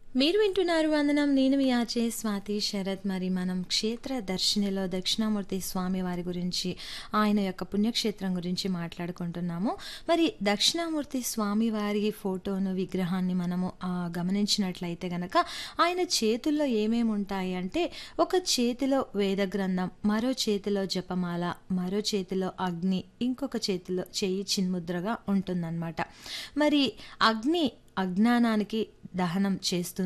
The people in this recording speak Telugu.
మీరు వింటున్నారు వందనం. నేను మీ ఆర్జే స్వాతి శరత్. మరి మనం క్షేత్ర దర్శినిలో దక్షిణామూర్తి స్వామి వారి గురించి, ఆయన యొక్క పుణ్యక్షేత్రం గురించి మాట్లాడుకుంటున్నాము. మరి దక్షిణామూర్తి స్వామి వారి ఫోటోను, విగ్రహాన్ని మనము గమనించినట్లయితే గనక ఆయన చేతుల్లో ఏమేమి ఉంటాయి అంటే, ఒక చేతిలో వేద గ్రంథం, మరో చేతిలో జపమాల, మరో చేతిలో అగ్ని, ఇంకొక చేతిలో చెయ్యి చిన్ముద్రగా ఉంటుందన్నమాట. మరి అగ్ని అజ్ఞానానికి దహనం చేస్తుంది.